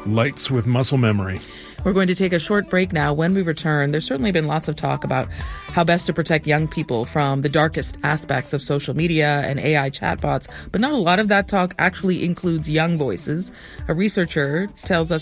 Lights with muscle memory. We're going to take a short break now. When we return, there's certainly been lots of talk about how best to protect young people from the darkest aspects of social media and AI chatbots, but not a lot of that talk actually includes young voices. A researcher tells us